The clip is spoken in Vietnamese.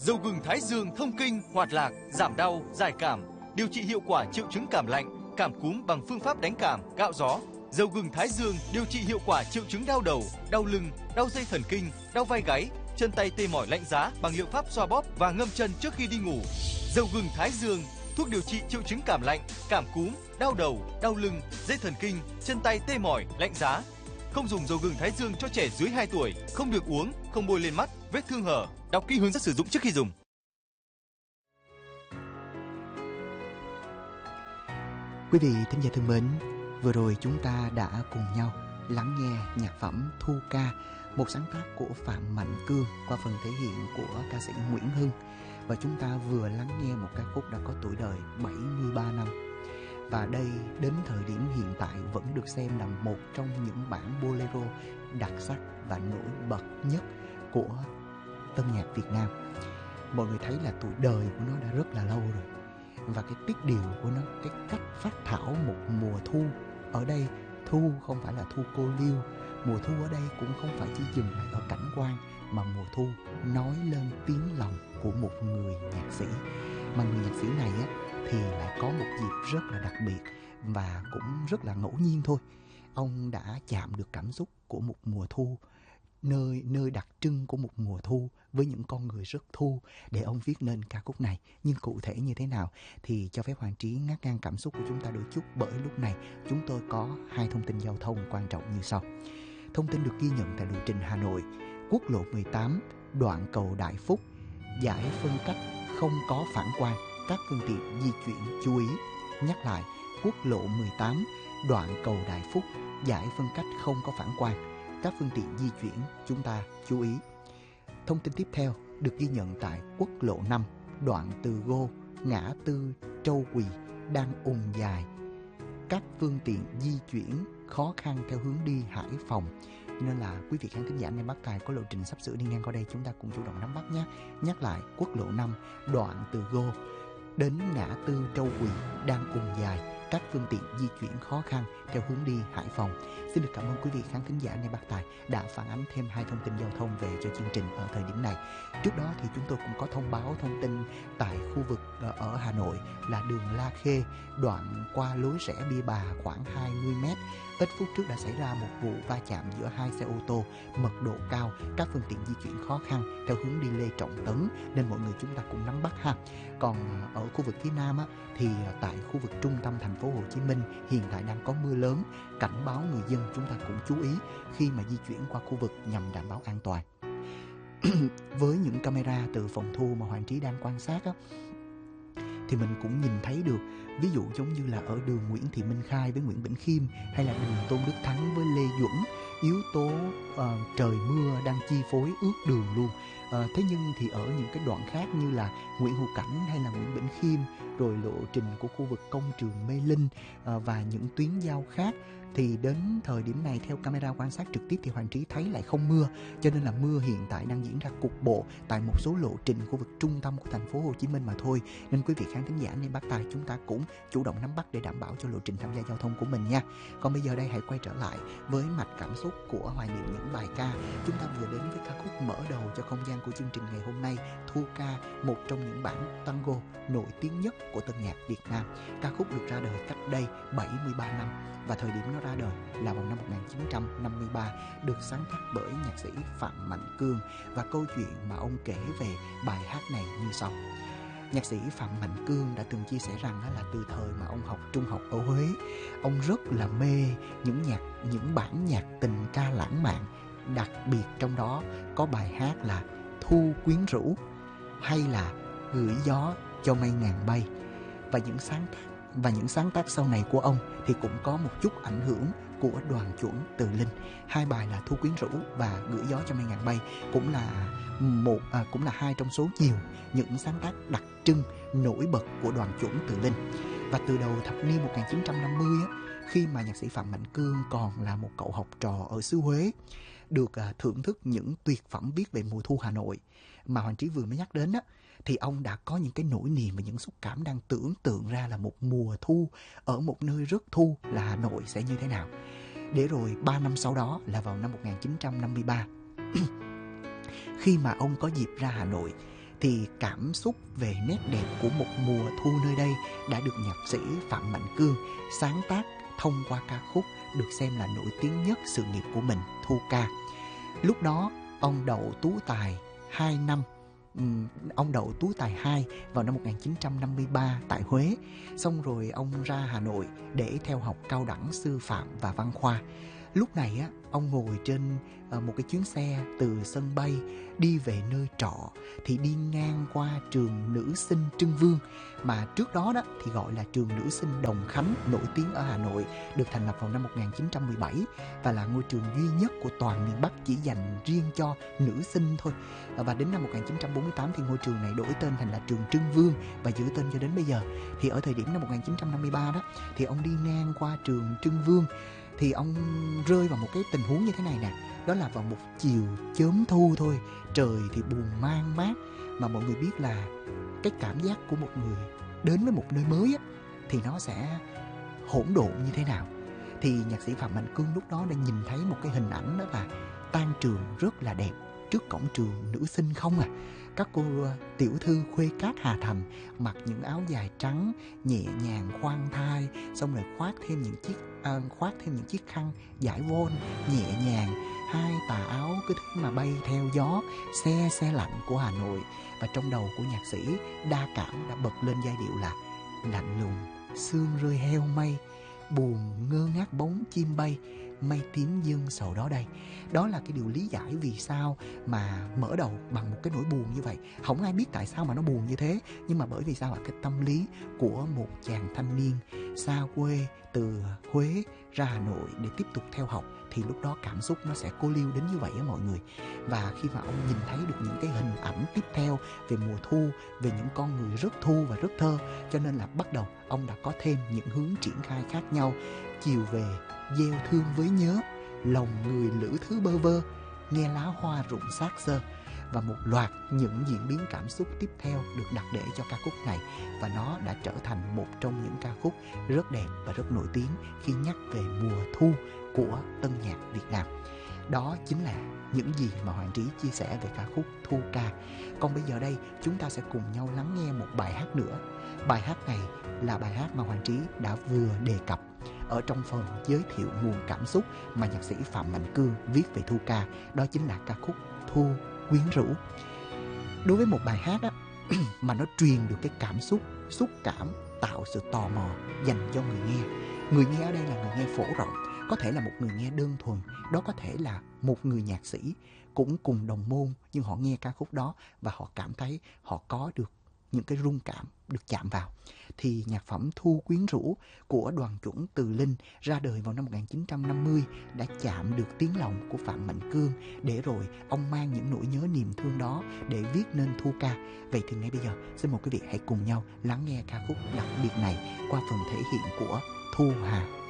Dầu gừng Thái Dương thông kinh, hoạt lạc, giảm đau, giải cảm, điều trị hiệu quả triệu chứng cảm lạnh, cảm cúm bằng phương pháp đánh cảm, cạo gió. Dầu gừng Thái Dương điều trị hiệu quả triệu chứng đau đầu, đau lưng, đau dây thần kinh, đau vai gáy, chân tay tê mỏi lạnh giá bằng liệu pháp xoa bóp và ngâm chân trước khi đi ngủ. Dầu gừng Thái Dương, thuốc điều trị triệu chứng cảm lạnh, cảm cúm, đau đầu, đau lưng, dây thần kinh, chân tay tê mỏi, lạnh giá. Không dùng dầu gừng Thái Dương cho trẻ dưới 2 tuổi, không được uống, không bôi lên mắt, vết thương hở. Đọc kỹ hướng dẫn sử dụng trước khi dùng. Quý vị thính giả thân mến, vừa rồi chúng ta đã cùng nhau lắng nghe nhạc phẩm Thu Ca, một sáng tác của Phạm Mạnh Cương qua phần thể hiện của ca sĩ Nguyễn Hưng. Và chúng ta vừa lắng nghe một ca khúc đã có tuổi đời 73 năm. Và đây đến thời điểm hiện tại vẫn được xem là một trong những bản bolero đặc sắc và nổi bật nhất của tân nhạc Việt Nam. Mọi người thấy là tuổi đời của nó đã rất là lâu rồi. Và cái tiết điệu của nó, cái cách phát thảo một mùa thu. Ở đây thu không phải là thu cô liêu. Mùa thu ở đây cũng không phải chỉ dừng lại ở cảnh quan, mà mùa thu nói lên tiếng lòng của một người nhạc sĩ. Mà người nhạc sĩ này á, thì lại có một dịp rất là đặc biệt và cũng rất là ngẫu nhiên thôi. Ông đã chạm được cảm xúc của một mùa thu, nơi đặc trưng của một mùa thu với những con người rất thu để ông viết nên ca khúc này. Nhưng cụ thể như thế nào thì cho phép Hoàng Trí ngắt ngang cảm xúc của chúng ta đôi chút, bởi lúc này chúng tôi có 2 thông tin giao thông quan trọng như sau. Thông tin được ghi nhận tại lộ trình Hà Nội, quốc lộ 18, đoạn cầu Đại Phúc, giải phân cách không có phản quang, các phương tiện di chuyển chú ý. Nhắc lại, quốc lộ 18, đoạn cầu Đại Phúc, giải phân cách không có phản quang, các phương tiện di chuyển chúng ta chú ý. Thông tin tiếp theo được ghi nhận tại quốc lộ 5, đoạn từ Gô, ngã tư Trâu Quỳ đang ùn dài. Các phương tiện di chuyển khó khăn theo hướng đi Hải Phòng. Nên là quý vị khán thính giả Nam Bắc Tài có lộ trình sắp sửa đi ngang qua đây, chúng ta cùng chủ động nắm bắt nhé. Nhắc lại, quốc lộ 5, đoạn từ Gô đến ngã tư Trâu Quỳ đang ùn dài. Các phương tiện di chuyển khó khăn theo hướng đi Hải Phòng. Xin được cảm ơn quý vị khán thính giả Nam Bắc Tài đã phản ánh thêm 2 thông tin giao thông về cho chương trình ở thời điểm này. Trước đó thì chúng tôi cũng có thông báo thông tin tại khu vực ở Hà Nội là đường La Khê, đoạn qua lối rẽ Bia Bà khoảng 20 m. Ít phút trước đã xảy ra một vụ va chạm giữa 2 xe ô tô mật độ cao, các phương tiện di chuyển khó khăn theo hướng đi Lê Trọng Tấn, nên mọi người chúng ta cũng nắm bắt ha. Còn ở khu vực phía Nam á, thì tại khu vực trung tâm thành phố Hồ Chí Minh hiện tại đang có mưa lớn, cảnh báo người dân chúng ta cũng chú ý khi mà di chuyển qua khu vực nhằm đảm bảo an toàn. Với những camera từ phòng thu mà Hoàng Trí đang quan sát á, thì mình cũng nhìn thấy được, ví dụ giống như là ở đường Nguyễn Thị Minh Khai với Nguyễn Bỉnh Khiêm, hay là đường Tôn Đức Thắng với Lê Duẩn, yếu tố trời mưa đang chi phối ướt đường luôn. Thế nhưng thì ở những cái đoạn khác như là Nguyễn Hữu Cảnh hay là Nguyễn Bỉnh Khiêm, rồi lộ trình của khu vực công trường Mê Linh và những tuyến giao khác, thì đến thời điểm này theo camera quan sát trực tiếp thì Hoàng Trí thấy lại không mưa, cho nên là mưa hiện tại đang diễn ra cục bộ tại một số lộ trình khu vực trung tâm của thành phố Hồ Chí Minh mà thôi. Nên quý vị khán thính giả nên Bắc Tài chúng ta cũng chủ động nắm bắt để đảm bảo cho lộ trình tham gia giao thông của mình nha. Còn bây giờ đây hãy quay trở lại với mạch cảm xúc của hoài niệm những bài ca. Chúng ta vừa đến với ca khúc mở đầu cho không gian của chương trình ngày hôm nay, Thu Ca, một trong những bản tango nổi tiếng nhất của tân nhạc Việt Nam. Ca khúc được ra đời cách đây 73 năm và thời điểm nó ra đời là vào năm 1953, được sáng tác bởi nhạc sĩ Phạm Mạnh Cương. Và câu chuyện mà ông kể về bài hát này như sau. Nhạc sĩ Phạm Mạnh Cương đã từng chia sẻ rằng là từ thời mà ông học trung học ở Huế, ông rất là mê những bản nhạc tình ca lãng mạn. Đặc biệt trong đó có bài hát là Thu Quyến Rũ hay là Gửi Gió Cho Mây Ngàn Bay. Và những sáng tác sau này của ông thì cũng có một chút ảnh hưởng của Đoàn Chuẩn Từ Linh. 2 bài là Thu Quyến Rũ và Gửi Gió Cho Mây Ngàn Bay cũng là 2 trong số nhiều những sáng tác đặc trưng nổi bật của Đoàn Chuẩn Từ Linh. Và từ đầu thập niên 1950 khi mà nhạc sĩ Phạm Mạnh Cương còn là một cậu học trò ở xứ Huế, được thưởng thức những tuyệt phẩm viết về mùa thu Hà Nội mà Hoàng Trí vừa mới nhắc đến thì ông đã có những cái nỗi niềm và những xúc cảm đang tưởng tượng ra là một mùa thu ở một nơi rất thu là Hà Nội sẽ như thế nào. Để rồi 3 năm sau đó là vào năm 1953 khi mà ông có dịp ra Hà Nội thì cảm xúc về nét đẹp của một mùa thu nơi đây đã được nhạc sĩ Phạm Mạnh Cương sáng tác thông qua ca khúc được xem là nổi tiếng nhất sự nghiệp của mình, Thu Ca. Lúc đó ông đậu tú tài 2 năm. Ông đậu tú tài 2 vào năm 1953 tại Huế. Xong rồi ông ra Hà Nội để theo học cao đẳng sư phạm và văn khoa. Lúc này á, ông ngồi trên một cái chuyến xe từ sân bay đi về nơi trọ thì đi ngang qua trường nữ sinh Trưng Vương, mà trước đó thì gọi là trường nữ sinh Đồng Khánh, nổi tiếng ở Hà Nội, được thành lập vào năm 1917 và là ngôi trường duy nhất của toàn miền Bắc chỉ dành riêng cho nữ sinh thôi. Và đến năm 1948 thì ngôi trường này đổi tên thành là trường Trưng Vương và giữ tên cho đến bây giờ. Thì ở thời điểm năm 1953 đó thì ông đi ngang qua trường Trưng Vương thì ông rơi vào một cái tình huống như thế này nè. Đó là vào một chiều chớm thu thôi, trời thì buồn man mát, mà mọi người biết là cái cảm giác của một người đến với một nơi mới á, thì nó sẽ hỗn độn như thế nào. Thì nhạc sĩ Phạm Mạnh Cương lúc đó đã nhìn thấy một cái hình ảnh, đó là tan trường rất là đẹp, trước cổng trường nữ sinh không à. Các cô tiểu thư khuê cát Hà Thành mặc những áo dài trắng nhẹ nhàng khoan thai, xong rồi khoác thêm những chiếc khăn vải von nhẹ nhàng, hai tà áo cứ thế mà bay theo gió se lạnh của Hà Nội. Và trong đầu của nhạc sĩ đa cảm đã bật lên giai điệu là lạnh lùng sương rơi heo mây, buồn ngơ ngác bóng chim bay, mây tím dương sầu đó đây. Đó là cái điều lý giải vì sao mà mở đầu bằng một cái nỗi buồn như vậy. Không ai biết tại sao mà nó buồn như thế, nhưng mà bởi vì sao, là cái tâm lý của một chàng thanh niên xa quê từ Huế ra Hà Nội để tiếp tục theo học, thì lúc đó cảm xúc nó sẽ cô liêu đến như vậy á mọi người. Và khi mà ông nhìn thấy được những cái hình ảnh tiếp theo về mùa thu, về những con người rất thu và rất thơ, cho nên là bắt đầu ông đã có thêm những hướng triển khai khác nhau. Chiều về gieo thương với nhớ, lòng người lữ thứ bơ vơ, nghe lá hoa rụng xác xơ, và một loạt những diễn biến cảm xúc tiếp theo được đặt để cho ca khúc này. Và nó đã trở thành một trong những ca khúc rất đẹp và rất nổi tiếng khi nhắc về mùa thu của tân nhạc Việt Nam. Đó chính là những gì mà Hoàng Trí chia sẻ về ca khúc Thu Ca. Còn bây giờ đây chúng ta sẽ cùng nhau lắng nghe một bài hát nữa. Bài hát này là bài hát mà Hoàng Trí đã vừa đề cập ở trong phần giới thiệu nguồn cảm xúc mà nhạc sĩ Phạm Mạnh Cương viết về Thu Ca. Đó chính là ca khúc Thu Quyến Rũ. Đối với một bài hát á, mà nó truyền được cái cảm xúc, xúc cảm, tạo sự tò mò dành cho người nghe. Người nghe ở đây là người nghe phổ rộng, có thể là một người nghe đơn thuần, đó có thể là một người nhạc sĩ cũng cùng đồng môn, nhưng họ nghe ca khúc đó và họ cảm thấy họ có được những cái rung cảm được chạm vào. Thì nhạc phẩm Thu Quyến Rũ của đoàn chuẩn Từ Linh ra đời vào năm 1950 đã chạm được tiếng lòng của Phạm Mạnh Cương, để rồi ông mang những nỗi nhớ niềm thương đó để viết nên Thu Ca. Vậy thì ngay bây giờ xin mời quý vị hãy cùng nhau lắng nghe ca khúc đặc biệt này qua phần thể hiện của Thu Hà.